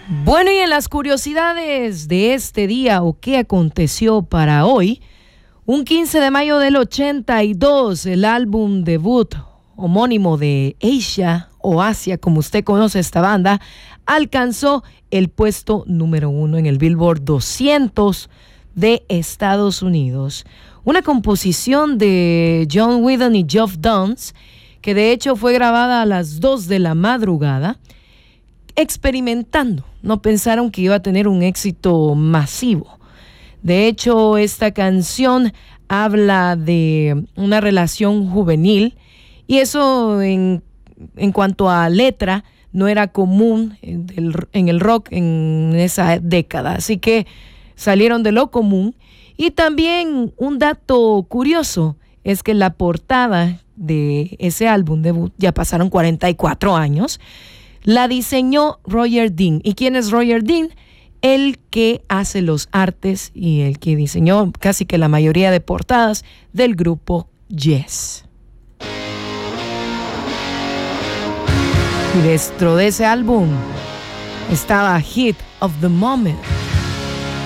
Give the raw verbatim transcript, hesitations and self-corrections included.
Bueno, y en las curiosidades de este día o qué aconteció para hoy, un quince de mayo del ochenta y dos, el álbum debut homónimo de Asia o Asia, como usted conoce esta banda, alcanzó el puesto número uno en el Billboard doscientos de Estados Unidos. Una composición de John Whedon y Geoff Downes, que de hecho fue grabada a las dos de la madrugada, experimentando. No pensaron que iba a tener un éxito masivo. De hecho, esta canción habla de una relación juvenil y eso en, en cuanto a letra no era común en el, en el rock en esa década. Así que salieron de lo común. Y también un dato curioso es que la portada de ese álbum debut, ya pasaron cuarenta y cuatro años, la diseñó Roger Dean. ¿Y quién es Roger Dean? El que hace los artes y el que diseñó casi que la mayoría de portadas del grupo Yes. Y dentro de ese álbum estaba Hit of the Moment.